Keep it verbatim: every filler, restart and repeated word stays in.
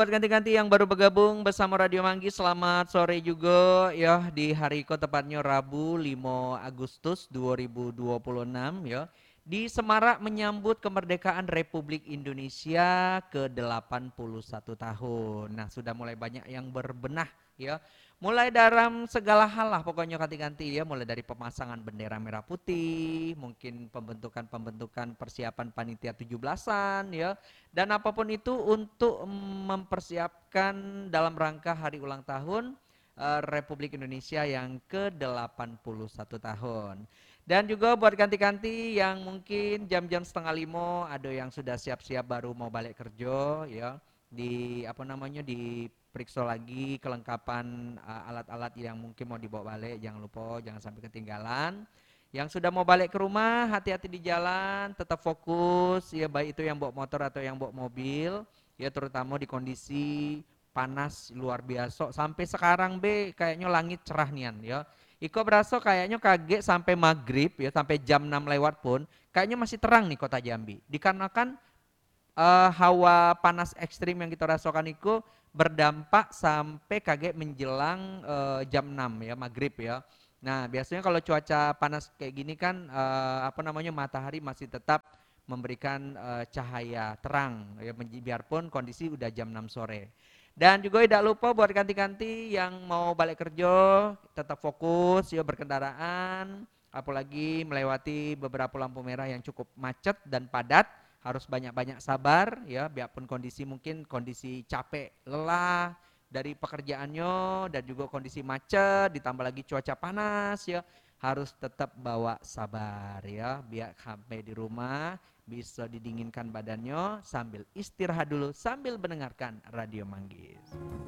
Buat ganti-ganti yang baru bergabung bersama Radio Manggis, selamat sore juga ya di hari ko tepatnya Rabu lima Agustus dua ribu dua puluh enam ya. Di Semarak menyambut kemerdekaan Republik Indonesia ke delapan puluh satu tahun. Nah, sudah mulai banyak yang berbenah ya. Mulai dalam segala hal lah pokoknya ganti-ganti ya, mulai dari pemasangan bendera merah putih, mungkin pembentukan-pembentukan persiapan panitia tujuh belasan ya, dan apapun itu untuk mempersiapkan dalam rangka hari ulang tahun uh, Republik Indonesia yang ke delapan puluh satu tahun. Dan juga buat ganti-ganti yang mungkin jam-jam setengah lima ada yang sudah siap-siap baru mau balik kerja ya, di apa namanya diperiksa lagi kelengkapan uh, alat-alat yang mungkin mau dibawa balik, jangan lupa jangan sampai ketinggalan. Yang sudah mau balik ke rumah, hati-hati di jalan, tetap fokus, ya baik itu yang bawa motor atau yang bawa mobil, ya terutama di kondisi panas luar biasa. Sampai sekarang be, kayaknya langit cerah nian, ya. Iko berasa kayaknya kaget sampai maghrib, ya sampai jam enam lewat pun, kayaknya masih terang nih kota Jambi. Dikarenakan uh, hawa panas ekstrim yang kita rasakan itu berdampak sampai kaget menjelang uh, jam enam ya maghrib ya. Nah biasanya kalau cuaca panas kayak gini kan uh, apa namanya matahari masih tetap memberikan uh, cahaya terang ya biarpun kondisi udah jam enam sore. Dan juga tidak lupa buat ganti-ganti yang mau balik kerja tetap fokus ya berkendaraan, apalagi melewati beberapa lampu merah yang cukup macet dan padat, harus banyak-banyak sabar ya, biarpun kondisi mungkin kondisi capek, lelah dari pekerjaannya dan juga kondisi macet ditambah lagi cuaca panas ya, harus tetap bawa sabar ya, biar sampai di rumah bisa didinginkan badannya sambil istirahat dulu sambil mendengarkan Radio Manggis.